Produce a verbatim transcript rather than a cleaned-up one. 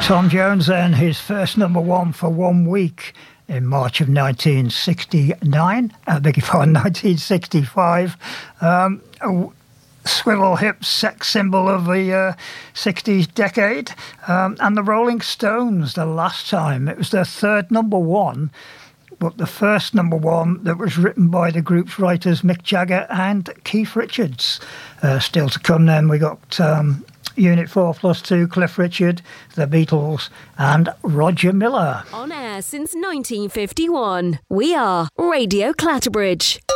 Tom Jones then, his first number one for one week in March of nineteen sixty-nine, I beg your pardon, nineteen sixty-five. Um, a swivel hip sex symbol of the uh, sixties decade. Um, and the Rolling Stones, the last time, it was their third number one, but the first number one that was written by the group's writers Mick Jagger and Keith Richards. Uh, still to come then, we got um, Unit four plus two, Cliff Richard, The Beatles and Roger Miller. On air since nineteen fifty-one, we are Radio Clatterbridge.